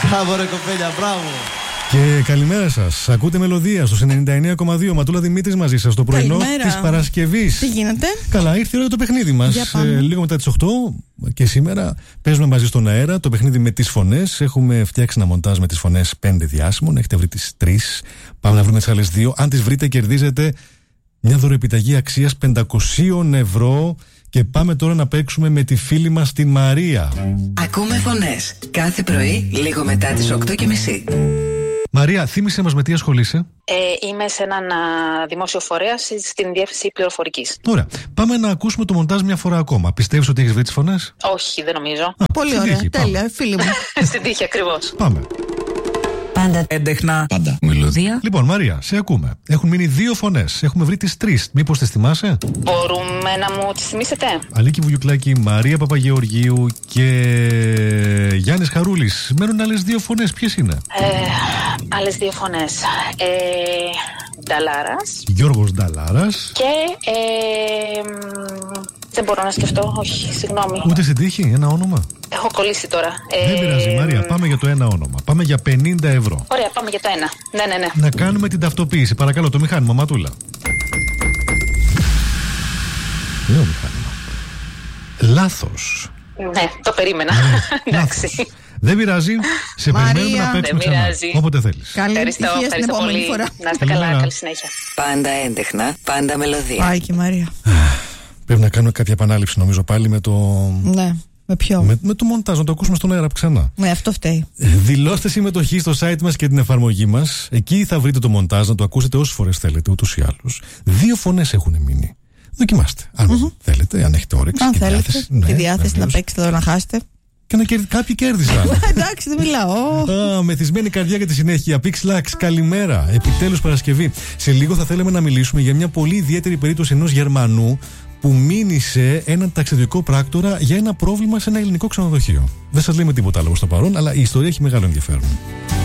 Μπράβο, ρε κοπέλια, μπράβο. Και καλημέρα σας. Ακούτε Μελωδία στο 99,2. Ματούλα Δημήτρης μαζί σας το πρωινό της Παρασκευής. Τι γίνεται? Καλά, ήρθε η ώρα το παιχνίδι μας. Λίγο μετά τις 8 και σήμερα παίζουμε μαζί στον αέρα το παιχνίδι με τις φωνές. Έχουμε φτιάξει ένα μοντάζ με τις φωνές 5 διάσημων. Έχετε βρει τις 3. Πάμε να βρούμε τις άλλες 2. Αν τις βρείτε, κερδίζετε μια δωροεπιταγή αξίας 500 ευρώ. Και πάμε τώρα να παίξουμε με τη φίλη μας την Μαρία. Ακούμε φωνές κάθε πρωί λίγο μετά τις 8:30. Μαρία, θύμισε μας με τι ασχολείσαι. Είμαι σε έναν δημόσιο φορέα στην διεύθυνση πληροφορικής. Ωραία. Πάμε να ακούσουμε το μοντάζ μια φορά ακόμα. Πιστεύεις ότι έχεις βρει τις φωνές? Όχι, δεν νομίζω. Πολύ ωραία. Τύχη, τέλεια, φίλοι μου. Στην τύχη, ακριβώς. Πάμε. Πάντα έντεχνα. Πάντα μελωδία. Λοιπόν, Μαρία, σε ακούμε. Έχουν μείνει 2 φωνές. Έχουμε βρει τις 3. Μήπως τις θυμάσαι? Μπορούμε να μου τις θυμίσετε? Αλίκη Βουγιουκλάκη, Μαρία Παπαγεωργίου και Γιάννης Χαρούλης. Μένουν άλλες 2 φωνές. Ποιες είναι? Άλλες 2 φωνές. Νταλάρας. Γιώργος Νταλάρας. Και δεν μπορώ να σκεφτώ, όχι, συγγνώμη. Ούτε στην τύχη, ένα όνομα. Έχω κολλήσει τώρα. Δεν πειράζει, Μαρία, πάμε για το ένα όνομα. Πάμε για 50 ευρώ. Ωραία, πάμε για το ένα. Ναι. Να κάνουμε την ταυτοποίηση. Παρακαλώ, το μηχάνημα, Ματούλα. Λέω μηχάνημα. Λάθος. Ναι, το περίμενα. Εντάξει. Δεν πειράζει. Σε περιμένουμε να παίξουμε ξανά. Όποτε θέλεις. Καλή επιτυχία στην επόμενη φορά. Να είστε καλά, καλή συνέχεια. Πάντα έντεχνα, πάντα μελωδία. Πάει και η Μαρία. Πρέπει να κάνουμε κάποια επανάληψη, νομίζω, πάλι με το. Ναι. Με ποιο? Με το μοντάζ, να το ακούσουμε στον αέρα ξανά. Ναι, αυτό φταίει. Δηλώστε συμμετοχή στο site μας και την εφαρμογή μας. Εκεί θα βρείτε το μοντάζ, να το ακούσετε όσες φορές θέλετε, ούτως ή άλλως. 2 φωνές έχουν μείνει. Δοκιμάστε. Αν θέλετε, αν έχετε όρεξη. Αν θέλετε. Τη διάθεση να παίξετε εδώ, να χάσετε. Και κάποιοι κέρδισαν. Εντάξει, δεν μιλάω. Μεθυσμένη καρδιά για τη συνέχεια. Pixlax, καλημέρα. Επιτέλους Παρασκευή. Σε λίγο θα θέλαμε να μιλήσουμε για μια πολύ ιδιαίτερη περίπτωση ενός Γερμανού που μήνυσε έναν ταξιδιωτικό πράκτορα για ένα πρόβλημα σε ένα ελληνικό ξενοδοχείο. Δεν σας λέμε τίποτα άλλο στο παρόν, αλλά η ιστορία έχει μεγάλο ενδιαφέρον.